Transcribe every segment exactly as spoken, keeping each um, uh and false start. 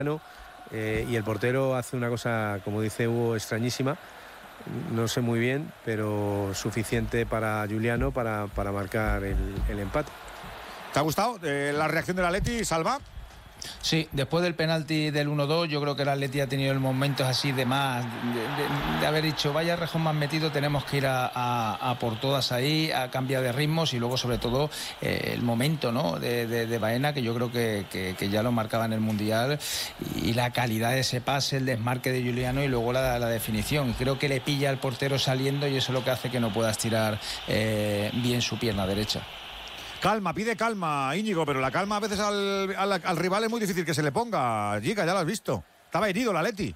eh, y el portero hace una cosa, como dice Hugo, extrañísima. No sé muy bien, pero suficiente para Giuliano para, para marcar el, el empate. ¿Te ha gustado eh, la reacción del Atleti, Salva? Sí, después del penalti del uno dos, yo creo que el Atleti ha tenido el momentos así de más, de, de, de haber dicho, vaya rejón más metido, tenemos que ir a, a, a por todas ahí, a cambiar de ritmos, y luego sobre todo eh, el momento, ¿no?, de, de, de Baena, que yo creo que, que, que ya lo marcaba en el Mundial, y la calidad de ese pase, el desmarque de Giuliano y luego la, la definición. Creo que le pilla al portero saliendo y eso es lo que hace que no pueda estirar eh, bien su pierna derecha. Calma, pide calma, Íñigo, pero la calma a veces al, al, al rival es muy difícil que se le ponga. Gica, ya lo has visto. Estaba herido el Atleti.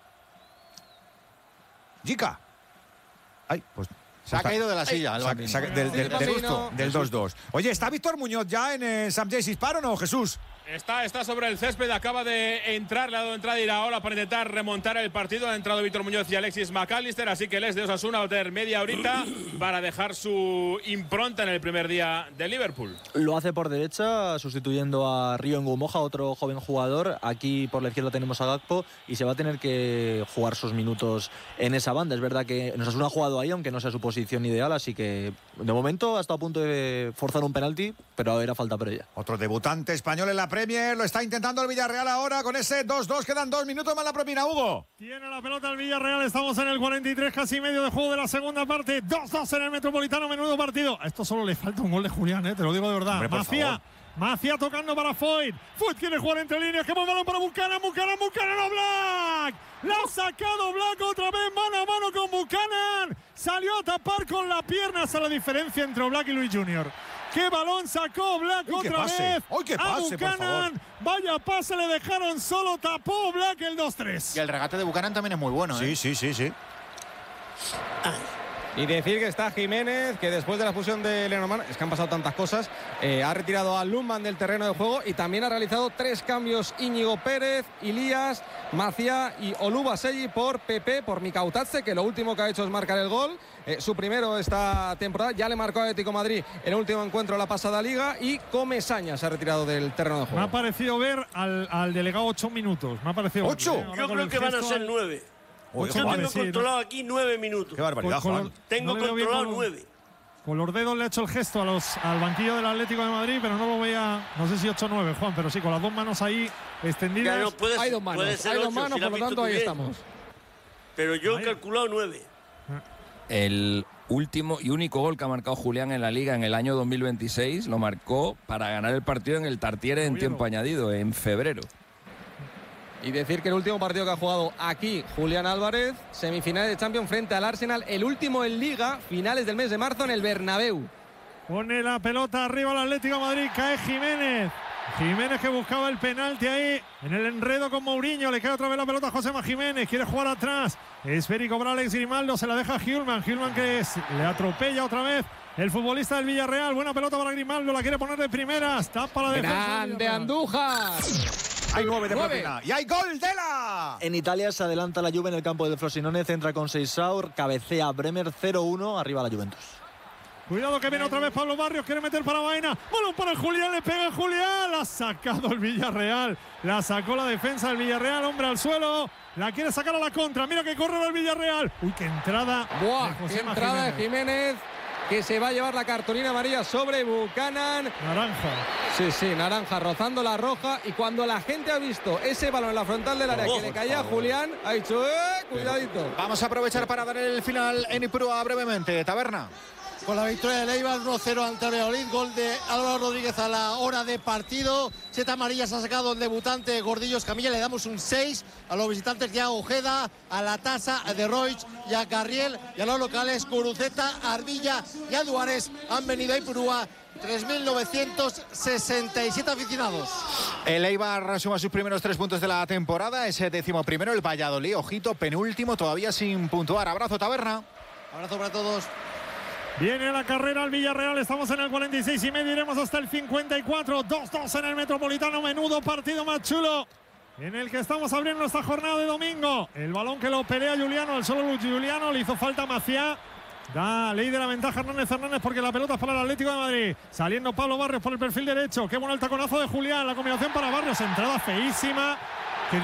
Gica. Ay, pues... Se ha caído de la silla. Ay, sa, sa, del, del, del, del dos dos. Oye, ¿está Víctor Muñoz ya en eh, Sant Jaume Hispar o no, Jesús? Está, está sobre el césped, acaba de entrar, le ha dado entrada y ahora para intentar remontar el partido. Han entrado Víctor Muñoz y Alexis McAllister, así que les de Osasuna va a tener media horita para dejar su impronta en el primer día de Liverpool. Lo hace por derecha, sustituyendo a Río Ngumoja, otro joven jugador. Aquí por la izquierda tenemos a Gakpo y se va a tener que jugar sus minutos en esa banda. Es verdad que Osasuna ha jugado ahí, aunque no sea su posición ideal, así que de momento ha estado a punto de forzar un penalti, pero era falta previa. Otro debutante español en la Premier, lo está intentando el Villarreal ahora con ese dos dos, quedan dos minutos más la propina, Hugo. Tiene la pelota el Villarreal, estamos en el cuarenta y tres, casi medio de juego de la segunda parte, dos dos en el Metropolitano, menudo partido. A esto solo le falta un gol de Julián, ¿eh? Te lo digo de verdad. Hombre, Macía, Macía tocando para Foyt, Foyt quiere jugar entre líneas, que buen balón para Buchanan, Buchanan, Buchanan a Black. La ha sacado Black otra vez, mano a mano con Buchanan. Salió a tapar con la pierna, esa es la diferencia entre Black y Luis Junior. ¡Qué balón sacó Black Uy, otra pase. vez! ¡Uy, qué pase, por favor! Vaya pase, le dejaron solo, tapó Black el dos tres. Y el regate de Buchanan también es muy bueno, ¿eh? Sí, sí, sí, sí. Y decir que está Jiménez, que después de la expulsión de Lenormand, es que han pasado tantas cosas, eh, ha retirado a Lundman del terreno de juego y también ha realizado tres cambios: Íñigo Pérez, Ilías, Macía y Olubaselli por Pepe, por Mikautatze, que lo último que ha hecho es marcar el gol. Eh, su primero esta temporada, ya le marcó a Atlético de Madrid en el último encuentro de la pasada liga, y Comesaña se ha retirado del terreno de juego. Me ha parecido ver al, al delegado ocho minutos. Me ha parecido ¿Ocho? ver, ¿eh? Yo creo que van a ser nueve. Oye, Yo Juan, tengo sí, controlado ¿no? aquí nueve minutos. Qué barbaridad, Con- con- Juan. Tengo no le veo bien controlado con- nueve. Con los dedos le ha hecho el gesto a los, al banquillo del Atlético de Madrid, pero no lo veía, no sé si ocho o nueve, Juan, pero sí, con las dos manos ahí extendidas. Claro, puede, Hay dos manos, puede ser hay dos ocho, manos, si la por lo has visto tanto tú ahí bien. estamos. Pero yo he Ahí. calculado nueve. El último y único gol que ha marcado Julián en la Liga en el año dos mil veintiséis lo marcó para ganar el partido en el Tartiere en tiempo añadido, en febrero. Y decir que el último partido que ha jugado aquí Julián Álvarez, semifinales de Champions frente al Arsenal, el último en Liga, finales del mes de marzo en el Bernabéu. Pone la pelota arriba al Atlético de Madrid, cae Jiménez. Jiménez que buscaba el penalti ahí en el enredo con Mourinho, le cae otra vez la pelota a Josema Jiménez, quiere jugar atrás, esférico para Alex Grimaldo, se la deja a Hjulman, Hjulman que es, le atropella otra vez el futbolista del Villarreal, buena pelota para Grimaldo, la quiere poner de primeras, tapa la defensa. Grande Andújar. Hay nueve de Nueve. propina. Y hay gol de la... En Italia se adelanta la Juve en el campo del Frosinone, centra con Seixaur, cabecea Bremer, cero uno, arriba la Juventus. Cuidado que viene otra vez Pablo Barrios, quiere meter para Baena, balón para Julián, le pega Julián, la ha sacado el Villarreal, la sacó la defensa del Villarreal, hombre al suelo, la quiere sacar a la contra, mira que corre el Villarreal, uy, qué entrada. Buah, de qué Josema entrada de Jiménez. Jiménez, que se va a llevar la cartulina amarilla sobre Buchanan. Naranja. Sí, sí, naranja, rozando la roja. Y cuando la gente ha visto ese balón en la frontal del área Oh, que le caía a Julián, ha dicho, ¡eh, cuidadito! Vamos a aprovechar para dar el final en Ipurúa brevemente. Taberna. Con la victoria de Eibar uno cero ante el Valladolid, gol de Álvaro Rodríguez a la hora de partido. Siete amarillas ha sacado el debutante Gordillo Escamilla, le damos un seis a los visitantes ya a Ojeda, a La Tasa, a De Roig y a Carriel, y a los locales Curuceta, Ardilla y a Duares han venido a Ipurúa. tres mil novecientos sesenta y siete aficionados. El Eibar suma sus primeros tres puntos de la temporada, ese décimo primero, el Valladolid, ojito, penúltimo, todavía sin puntuar. Abrazo, Taberna. Abrazo para todos. Viene la carrera al Villarreal, estamos en el cuarenta y seis y medio, iremos hasta el cincuenta y cuatro, dos dos en el Metropolitano, menudo partido más chulo en el que estamos abriendo esta jornada de domingo. El balón que lo pelea Giuliano, el solo Giuliano, le hizo falta a Macía. Da ley de la ventaja Hernández Hernández porque la pelota es para el Atlético de Madrid. Saliendo Pablo Barrios por el perfil derecho. Qué bueno el taconazo de Julián. La combinación para Barrios. Entrada feísima